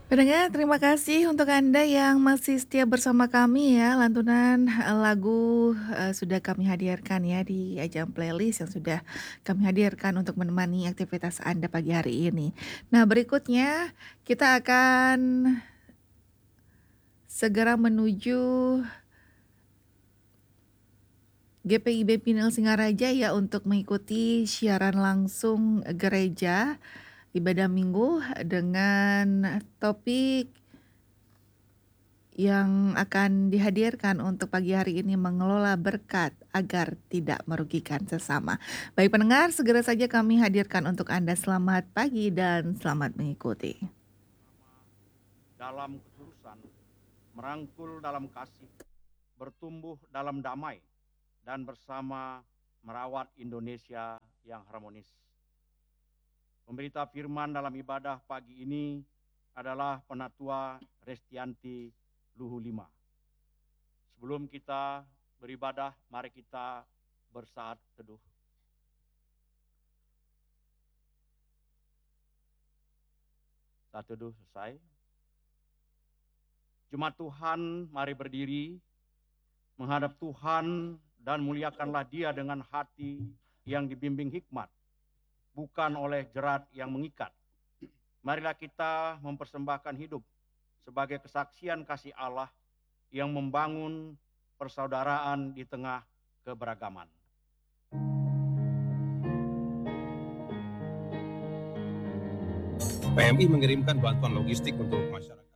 Pendengar, terima kasih untuk Anda yang masih setia bersama kami ya. Lantunan lagu sudah kami hadirkan ya di ajang playlist yang sudah kami hadirkan untuk menemani aktivitas Anda pagi hari ini. Nah, berikutnya kita akan segera menuju GPIB Pinel Singaraja ya untuk mengikuti siaran langsung gereja ibadah minggu dengan topik yang akan dihadirkan untuk pagi hari ini mengelola berkat agar tidak merugikan sesama. Baik pendengar, segera saja kami hadirkan untuk Anda selamat pagi dan selamat mengikuti. Dalam ketulusan, merangkul dalam kasih, bertumbuh dalam damai, dan bersama merawat Indonesia yang harmonis. Pemberita firman dalam ibadah pagi ini adalah Penatua Restianti Luhu Lima. Sebelum kita beribadah, mari kita bersaat teduh. Saat teduh selesai. Jemaat Tuhan, mari berdiri, menghadap Tuhan dan muliakanlah Dia dengan hati yang dibimbing hikmat, bukan oleh jerat yang mengikat. Marilah kita mempersembahkan hidup sebagai kesaksian kasih Allah yang membangun persaudaraan di tengah keberagaman. PMI mengirimkan bantuan logistik untuk masyarakat.